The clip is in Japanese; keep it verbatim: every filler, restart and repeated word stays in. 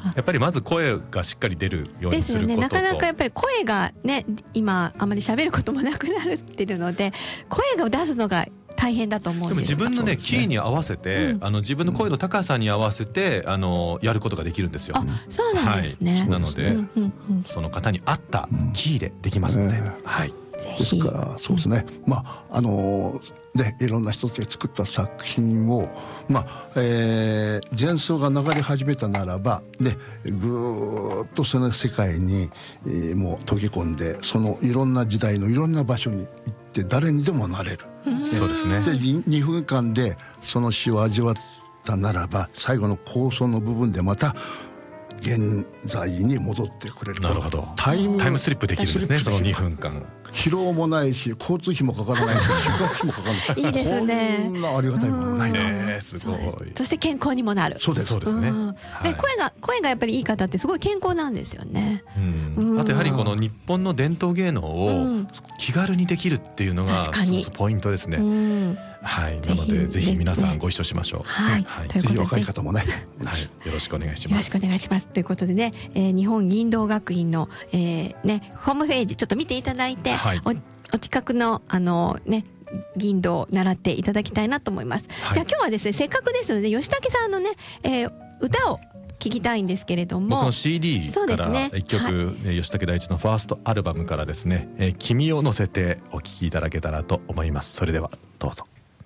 やっぱりまず声がしっかり出るようにすることと、ですよね。 なかなかやっぱり声がね、今あまり喋ることもなくなってるので、声を出すのが大変だと思うんです。 でも自分のねキーに合わせて、うん、あの自分の声の高さに合わせてあのやることができるんですよ。 あ、そうなんですね。 はい、なので、うんうんうん、その方に合ったキーでできますので、うん、はい。 ぜひ。 ですからそうですね。まああのね、いろんな人たちが作った作品を、まあえー、前奏が流れ始めたならば、ね、ぐーっとその世界に、えー、もう溶け込んで、そのいろんな時代のいろんな場所に行って誰にでもなれる。 そうですね。 でにふんかんでその詩を味わったならば、最後の構想の部分でまた現在に戻ってくれる。 なるほど。タイム、タイムスリップできるんですね。そのにふんかん。 疲労もないし、交通費もかからないし、宿泊費もかからない。 いいですね。 こんなありがたいものないね。すごい。 そして健康にもなる。 そうです。 そうですね。 で、声が声がやっぱりいい方ってすごい健康なんですよね。 あとやはりこの日本の伝統芸能を気軽にできるっていうのがポイントですね。はい。なのでぜひ皆さんご一緒しましょう。 はい。 ぜひ若い方もね。 はい。よろしくお願いします。 よろしくお願いします。ということでね、日本吟道学院のねホームページちょっと見ていただいて。はい、お, お近くのあのね吟道を習っていただきたいなと思います。はい、じゃあ今日はですね、せっかくですので吉武さんのね、えー、歌を聞きたいんですけれども、 僕の シーディー からいっきょく、ね、はい、吉武大地のファーストアルバムからですね、えー、君を乗せてお聴きいただけたらと思います。それではどうぞ。